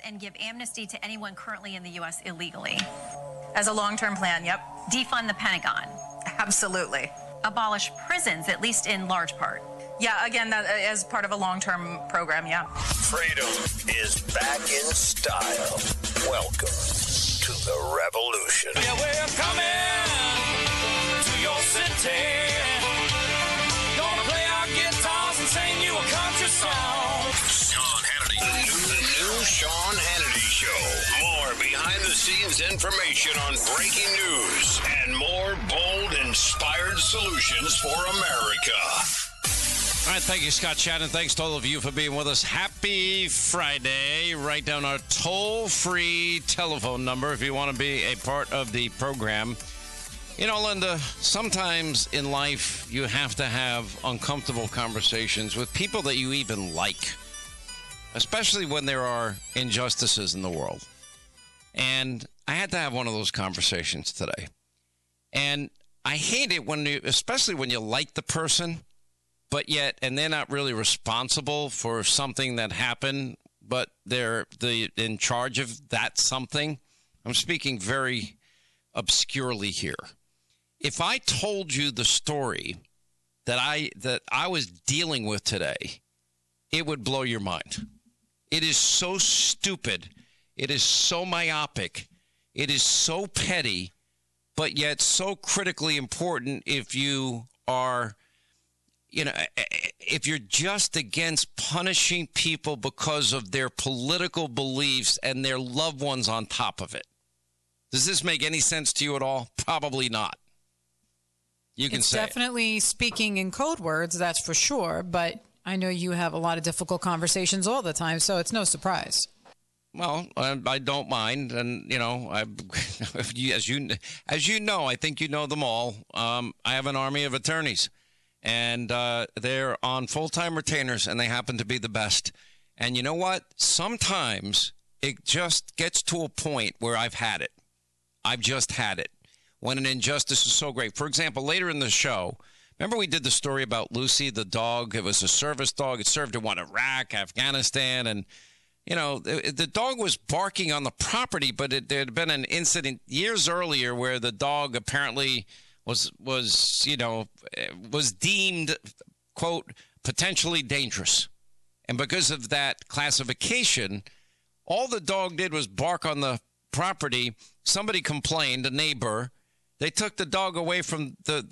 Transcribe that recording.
and give amnesty to anyone currently in the U.S. illegally. As a long-term plan, yep. Defund the Pentagon. Absolutely. Abolish prisons, at least in large part. Yeah, again, that as part of a long-term program, yeah. Freedom is back in style. Welcome to the revolution. Yeah, we're coming to your city. Gonna play our guitars and sing you a country song. Sean Hannity. The new Sean Hannity Show. More behind-the-scenes information on breaking news and more bold, inspired solutions for America. All right, thank you, Scott Shannon. Thanks to all of you for being with us. Happy Friday. Write down our toll-free telephone number if you want to be a part of the program. You know, Linda, sometimes in life you have to have uncomfortable conversations with people that you even like, especially when there are injustices in the world. And I had to have one of those conversations today. And I hate it when you, especially when you like the person, but yet, and they're not really responsible for something that happened, but they're in charge of that something. I'm speaking very obscurely here. If I told you the story that I was dealing with today, it would blow your mind. It is so stupid. It is so myopic. It is so petty, but yet so critically important if you are, you know, if you're just against punishing people because of their political beliefs and their loved ones on top of it. Does this make any sense to you at all? Probably not. You can say it's definitely speaking in code words, that's for sure. But I know you have a lot of difficult conversations all the time, so it's no surprise. Well, I don't mind, and you know, as you know, I think you know them all. I have an army of attorneys. And they're on full-time retainers, and they happen to be the best. And you know what? Sometimes it just gets to a point where I've had it. I've just had it. When an injustice is so great. For example, later in the show, remember we did the story about Lucy, the dog? It was a service dog. It served in Iraq, Afghanistan. And, you know, the dog was barking on the property, but there had been an incident years earlier where the dog apparently was deemed, quote, potentially dangerous. And because of that classification, all the dog did was bark on the property. Somebody complained, a neighbor. They took the dog away from the